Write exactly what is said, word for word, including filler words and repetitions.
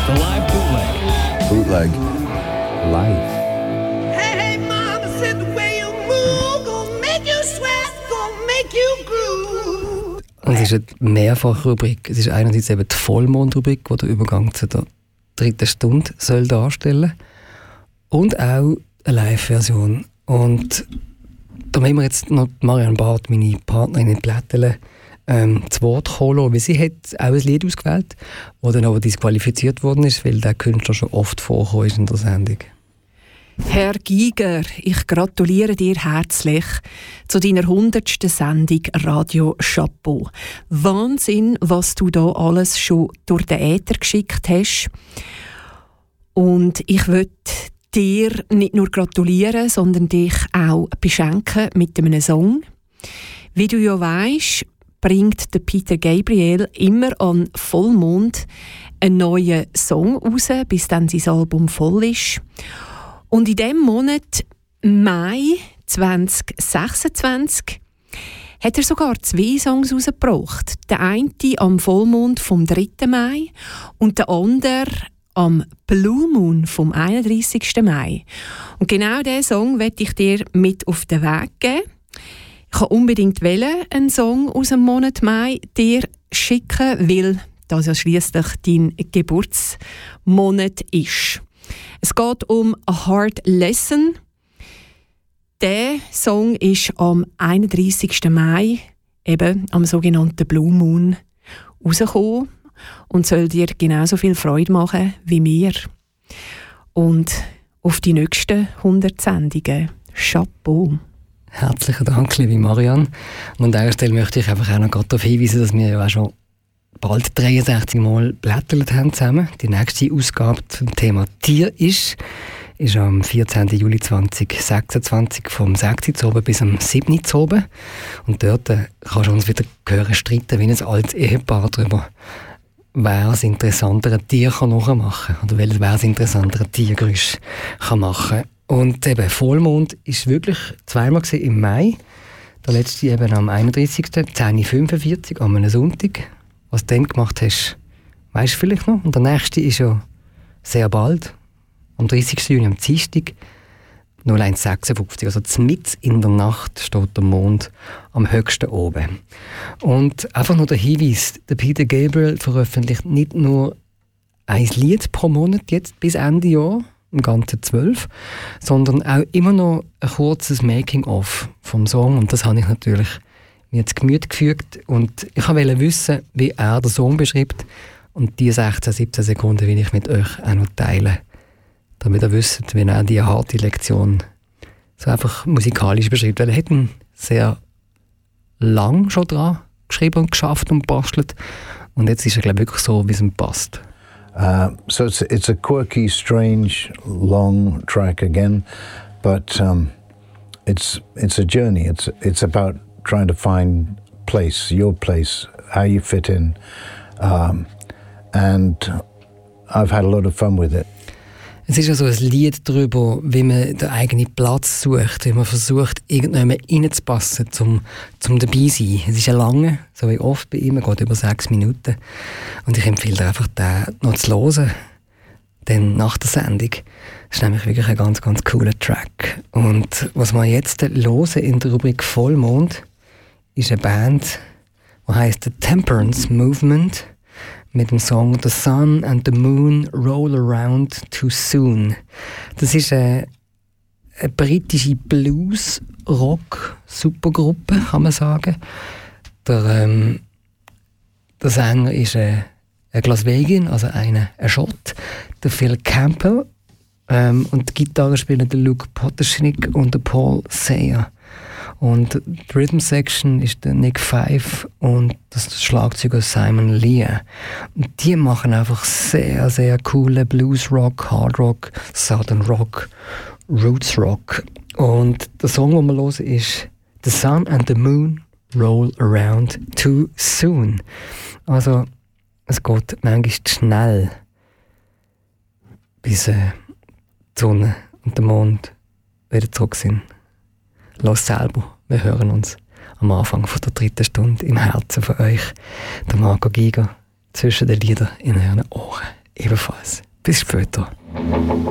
The live bootleg. Bootleg. Live. Hey, hey, mama said the way you move gonna make you sweat, gonna make you groove. Und es ist eine Mehrfachrubrik. Es ist einerseits eben die Vollmondrubrik, die den Übergang zu der dritten Stunde soll darstellen soll. Und auch eine Live-Version. Und da müssen wir jetzt noch Marianne Barth, meine Partnerin in Plättele, ähm, zu Wort kommen, weil sie hat auch ein Lied ausgewählt, das dann aber disqualifiziert worden ist, weil der Künstler schon oft vorgekommen ist in der Sendung. Herr Giger, ich gratuliere dir herzlich zu deiner hundertsten Sendung Radio Chapeau. Wahnsinn, was du da alles schon durch den Äther geschickt hast. Und ich will dir nicht nur gratulieren, sondern dich auch beschenken mit einem Song. Wie du ja weisst, bringt der Peter Gabriel immer an Vollmond einen neuen Song raus, bis dann sein Album voll ist. Und in diesem Monat, Mai zwanzig sechsundzwanzig, hat er sogar zwei Songs rausgebracht. Der eine am Vollmond vom dritten Mai und der andere am Blue Moon vom einunddreissigsten Mai. Und genau diesen Song möchte ich dir mit auf den Weg geben. Ich kann unbedingt wollen, einen Song aus dem Monat Mai dir schicken, weil das ja schliesslich dein Geburtsmonat ist. Es geht um «A Hard Lesson». Der Song ist am einunddreissigsten Mai, eben am sogenannten Blue Moon, rausgekommen und soll dir genauso viel Freude machen wie mir. Und auf die nächsten hundert Sendungen. Chapeau. Herzlichen Dank, liebe Marianne. Und an dieser Stelle möchte ich einfach auch noch gerade darauf hinweisen, dass wir ja auch schon bald dreiundsechzig Mal blättert haben zusammen. Die nächste Ausgabe zum Thema Tier ist, ist am vierzehnten Juli zweitausendsechsundzwanzig vom sechs Uhr oben bis am sieben Uhr oben. Und dort äh, kannst du uns wieder hören, streiten wie ein altes Ehepaar darüber, wer das interessantere Tier kann nachmachen kann oder welches wer das interessantere Tiergeräusch kann machen. Und eben Vollmond ist wirklich zweimal im Mai. Der letzte eben am einunddreißigsten zehn Uhr fünfundvierzig an einem Sonntag. Was du dann gemacht hast, weisst du vielleicht noch. Und der nächste ist ja sehr bald, am dreißigsten Juni, am Dienstag, null eins sechsundfünfzig. Also mitten in der Nacht steht der Mond am höchsten oben. Und einfach nur der Hinweis, der Peter Gabriel veröffentlicht nicht nur ein Lied pro Monat jetzt bis Ende Jahr, im ganzen zwölf, sondern auch immer noch ein kurzes Making-of vom Song. Und das habe ich natürlich mir zu Gemüte gefügt. Und ich wollte wissen, wie er den Song beschreibt. Und die sechzehn, siebzehn Sekunden will ich mit euch auch noch teilen, damit ihr wisst, wie er diese harte Lektion so einfach musikalisch beschreibt. Weil er hat ihn sehr lang schon dran geschrieben und geschafft und bastelt. Und jetzt ist er, glaube ich, wirklich so, wie es ihm passt. Uh, so it's it's a quirky, strange, long track again, but um, it's it's a journey. It's it's about trying to find place, your place, how you fit in, um, and I've had a lot of fun with it. Es ist ja so ein Lied darüber, wie man den eigenen Platz sucht, wie man versucht, irgendjemand reinzupassen, zum, zum dabei zu sein. Es ist ja lange, so wie oft bei ihm, geht über sechs Minuten. Und ich empfehle dir einfach, den noch zu hören, dann nach der Sendung. Das ist nämlich wirklich ein ganz, ganz cooler Track. Und was wir jetzt hören in der Rubrik Vollmond, ist eine Band, die heisst The Temperance Movement, mit dem Song «The Sun and the Moon Roll Around Too Soon». Das ist eine, eine britische Blues-Rock-Supergruppe, kann man sagen. Der, ähm, der Sänger ist ein, ein Glaswegian, also ein, ein Schott, der Phil Campbell. Ähm, und die Gitarre spielen der Luke Potterschnick und der Paul Sayer. Und die Rhythm Section ist der Nick Five und das Schlagzeuger Simon Lee. Und die machen einfach sehr, sehr coole Blues Rock, Hard Rock, Southern Rock, Roots Rock. Und der Song, den wir hören, ist «The Sun and the Moon Roll Around Too Soon». Also es geht manchmal schnell, bis äh, die Sonne und der Mond wieder zurück sind. Los selber, wir hören uns am Anfang von der dritten Stunde im Herzen von euch. Der Marco Giger zwischen den Liedern in euren Ohren. Ebenfalls. gleichfalls. Bis später.